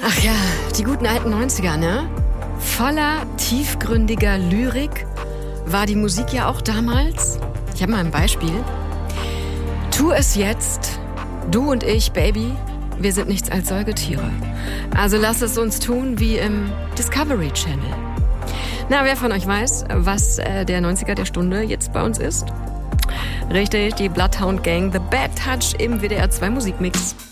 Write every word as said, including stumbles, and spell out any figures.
Ach ja, die guten alten neunziger, ne? Voller tiefgründiger Lyrik war die Musik ja auch damals. Ich habe mal ein Beispiel. Tu es jetzt, du und ich, Baby, wir sind nichts als Säugetiere. Also lass es uns tun wie im Discovery Channel. Na, wer von euch weiß, was äh, der neunziger der Stunde jetzt bei uns ist? Richtig, die Bloodhound Gang, The Bad Touch im W D R zwei Musikmix.